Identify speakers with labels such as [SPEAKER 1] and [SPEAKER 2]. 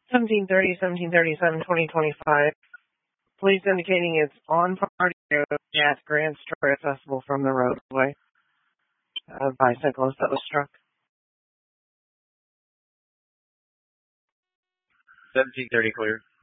[SPEAKER 1] 1730, 1737, 2025. Police indicating it's on Party Road at Grand Store, accessible from the roadway. A bicyclist that was struck.
[SPEAKER 2] 1730 clear.